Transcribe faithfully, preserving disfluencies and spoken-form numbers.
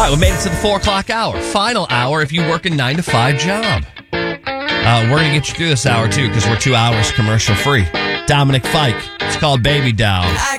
All right, we made it to the four o'clock hour. Final hour if you work a nine to five job. Uh, we're going to get you through this hour, too, because we're two hours commercial free. Dominic Fike. It's called Baby Doll.